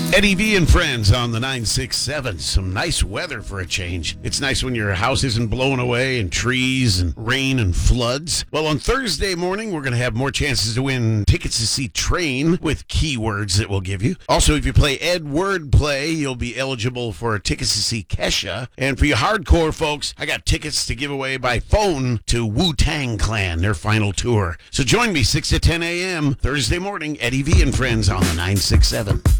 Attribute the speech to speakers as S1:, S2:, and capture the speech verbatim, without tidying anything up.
S1: Eddie V and friends on the nine six seven. Some nice weather for a change. It's nice when your house isn't blown away and trees and rain and floods. Well, on Thursday morning, we're going to have more chances to win tickets to see Train with keywords that we'll give you. Also, if you play Ed Wordplay, you'll be eligible for tickets to see Kesha. And for you hardcore folks, I got tickets to give away by phone to Wu-Tang Clan, their final tour. So join me six to ten a.m. Thursday morning, Eddie V and friends on the nine six seven.